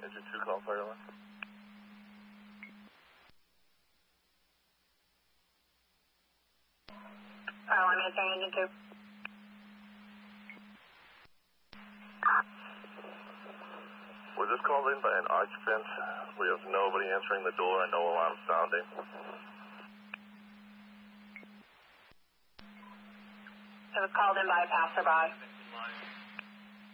Engine 2, call fire alarm. Fire alarm answering engine 2. Was this called in by an occupant? We have nobody answering the door and no alarm sounding. It was called in by a passerby.